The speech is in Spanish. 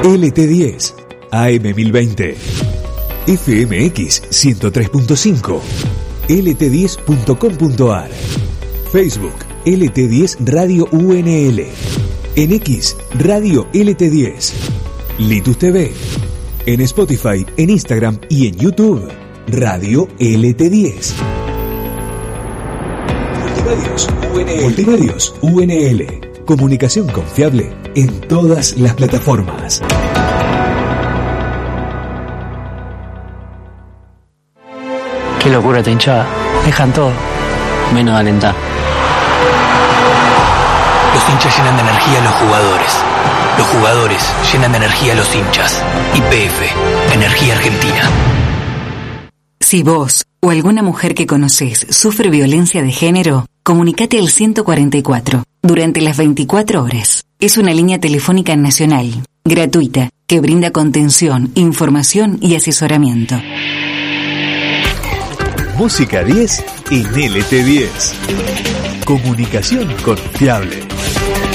LT10, AM1020, FMX 103.5, lt10.com.ar, Facebook LT10 Radio UNL, en X Radio LT10, Litus TV, en Spotify, en Instagram y en YouTube Radio LT10. Multimedios UNL. Comunicación confiable en todas las plataformas. Qué locura esta hinchada. Dejan todo, menos de alentar. Los hinchas llenan de energía a los jugadores. Los jugadores llenan de energía a los hinchas. YPF, Energía Argentina. Si vos o alguna mujer que conocés sufre violencia de género, comunicate al 144 durante las 24 horas. Es una línea telefónica nacional, gratuita, que brinda contención, información y asesoramiento. Música 10 en LT10. Comunicación confiable.